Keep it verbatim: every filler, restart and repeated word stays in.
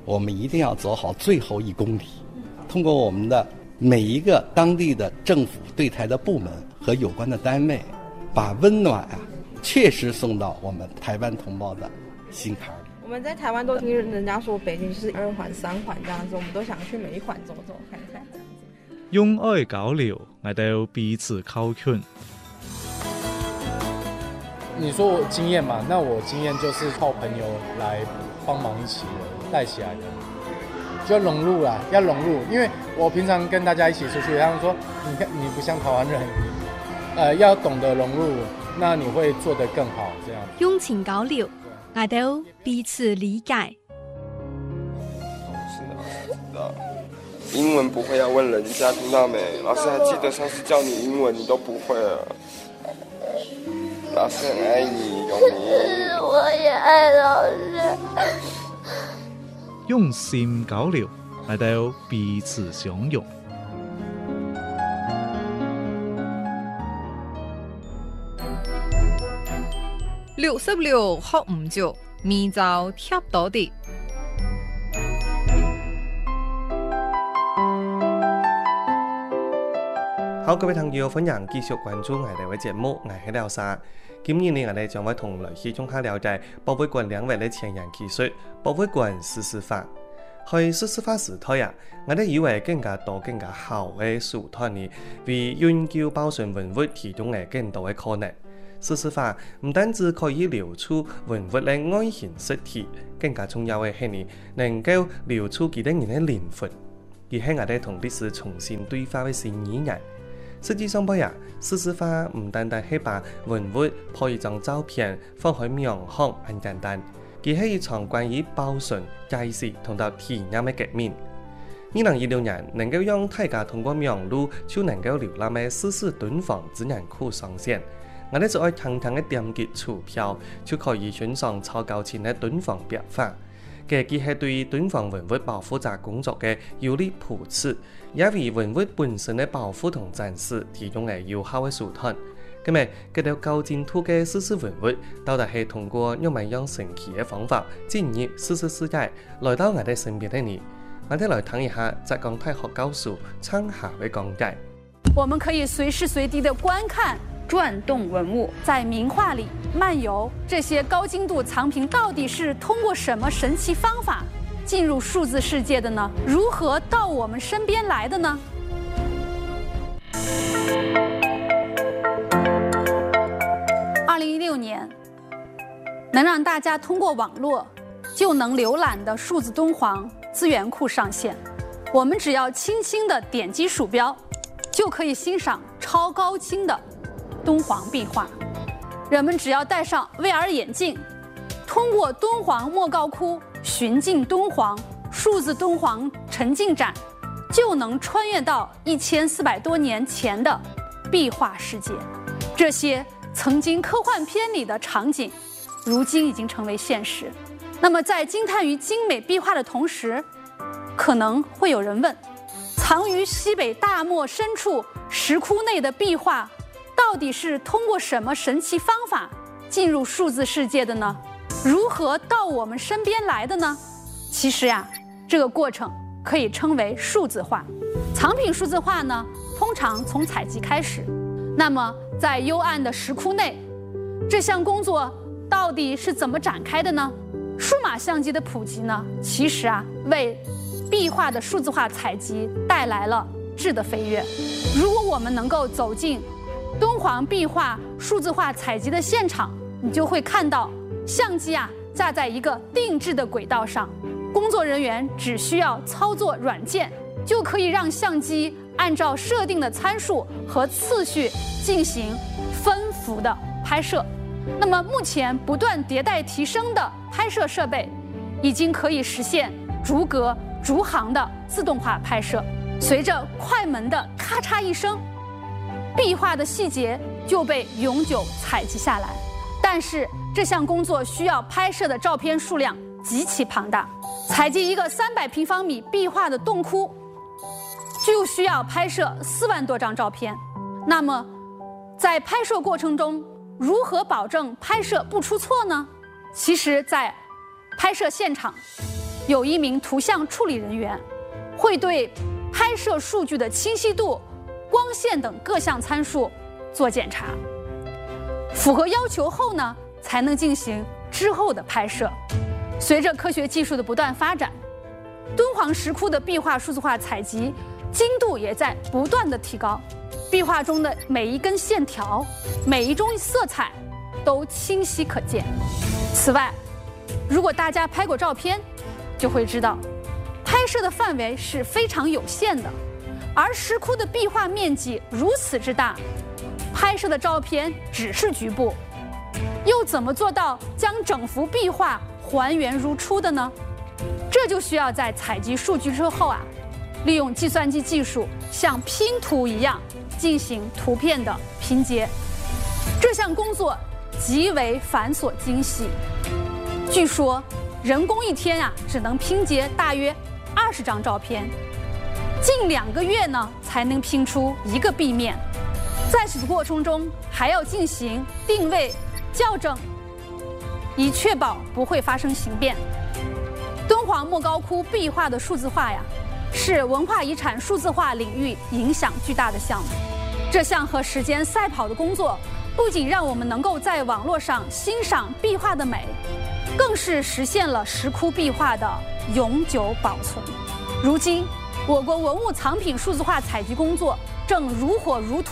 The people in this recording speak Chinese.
我们一定要走好最后一公里，通过我们的每一个当地的政府对台的部门和有关的单位，把温暖啊确实送到我们台湾同胞的心坎里。 我们在台湾都听人家说北京就是二环三环这样子，我们都想去每一环走走看看这样子。 用愛交流，我哋彼此靠近。 你说我经验嘛，那我经验就是靠朋友来帮忙一起带起来的，就要融入啦，要融入。因为我平常跟大家一起出去，他们说你看你不像台湾人，呃，要懂得融入，那你会做得更好。这样用情交流，我哋彼此理解。 是的，知道。英文不会要问人家，听到没？老师还记得上次教你英文，你都不会了。老师很爱你，永明。 我也爱老师。 用心交流，我哋彼此相容。 六十六學唔足，面就貼到啲。 好，各位朋友，歡迎繼續關注我哋嘅節目，我係廖沙。今年呢，我哋將會同來去中下了解博物館兩位嘅前人技術，博物館施施法。去施施法時代啊，我哋以為更加多、更加好嘅手段呢，為研究保存文物提供嘅更多嘅可能。施施法唔單止可以留出文物嘅外形實體，更加重要嘅係呢，能夠留出佢哋人嘅靈魂，而係我哋同歷史重新對話嘅新語言。實際上，呀，施施法唔單單係把文物拍一張照片放喺廟行咁簡單，而係一場關於保存、解釋同到體驗嘅革命。二零一六年能夠讓大家通過網絡就能夠瀏覽嘅施施敦煌資源庫上線，我哋就愛堂堂嘅點擊儲票就可以欣賞超高清嘅敦煌壁畫。嘅佢係對敦煌文物保護者工作嘅有力扶持，也為文物本身嘅保護同展示提供嘅有效嘅手段。咁咪，嗰條高精度嘅施施文物，到底係通過用乜樣神奇嘅方法進入施施世界，來到我哋身邊嘅你，我哋來睇一下浙江大學教授昌夏嘅講解。 我們可以隨時隨地的觀看轉動文物在名畫裡漫遊，這些高精度藏品到底是通過什麼神奇方法進入數字世界的呢？如何到我們身邊來的呢？二零一六年，能讓大家通過網絡就能瀏覽的數字敦煌資源庫上線，我們只要輕輕的點擊鼠標，就可以欣賞超高清的敦煌壁畫。人們只要戴上 V R 眼鏡，通過敦煌莫高窟尋境敦煌數字敦煌沉浸展，就能穿越到一千四百多年前的壁畫世界。這些曾經科幻片裡的場景，如今已經成為現實。那麼在驚嘆於精美壁畫的同時，可能會有人問，藏於西北大漠深處石窟內的壁畫到底是通過什麼神奇方法進入數字世界的呢？如何到我們身邊來的呢？其實呀，這個過程可以稱為數字化。藏品數字化呢，通常從採集開始。那麼在幽暗的石窟內，這項工作到底是怎麼展開的呢？數碼相機的普及呢，其實啊，為壁畫的數字化採集帶來了質的飛躍。如果我們能夠走進敦煌壁畫數字化採集的現場，你就會看到相機啊架在一個定制的軌道上，工作人員只需要操作軟件，就可以讓相機按照設定的參數和次序進行分幅的拍攝。那麼目前不斷迭代提升的拍攝設備，已經可以實現逐格逐行的自動化拍攝。隨着快門的咔嚓一聲，壁畫的細節就被永久採集下來。但是這項工作需要拍攝的照片數量極其龐大，採集一個三百平方米壁畫的洞窟，就需要拍攝四萬多張照片。那麼在拍攝過程中，如何保證拍攝不出錯呢？其實在拍攝現場有一名图像处理人员，会对拍摄数据的清晰度、光线等各项参数做检查。符合要求后呢，才能进行之后的拍摄。随着科学技术的不断发展，敦煌石窟的壁画数字化采集精度也在不断的提高，壁画中的每一根线条、每一种色彩都清晰可见。此外，如果大家拍过照片，就会知道，拍摄的范围是非常有限的，而石窟的壁画面积如此之大，拍摄的照片只是局部，又怎么做到将整幅壁画还原如初的呢？这就需要在采集数据之后啊，利用计算机技术像拼图一样进行图片的拼接。这项工作极为繁琐精细，据说人工一天啊只能拼接大约二十张照片，近两个月呢才能拼出一个壁面。在此过程中还要进行定位、校正，以确保不会发生形变。敦煌莫高窟壁画的数字化呀，是文化遗产数字化领域影响巨大的项目。这项和时间赛跑的工作，不仅让我们能够在网络上欣赏壁画的美，更是实现了石窟壁画的永久保存。如今，我国文物藏品数字化采集工作正如火如荼